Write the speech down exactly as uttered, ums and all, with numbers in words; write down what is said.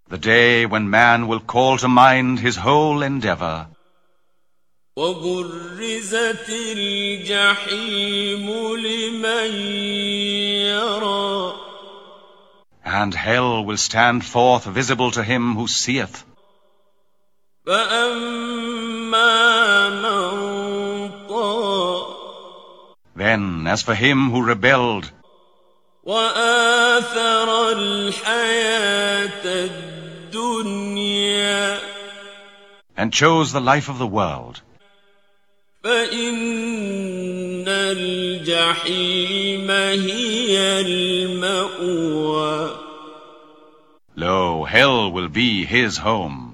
The day when man will call to mind his whole endeavor. وَبُرِّزَتِ الْجَحِيمُ لِمَنْ يَرَى. And hell will stand forth visible to him who seeth. فَأَمَّا مَنْ طَغَى. Then, as for him who rebelled, وَآثَرَ الْحَيَاةَ الدُّنْيَا. and chose the life of the world, فَإِنَّ الْجَحِيمَ هِيَ الْمَأْوَى. lo, hell will be his home.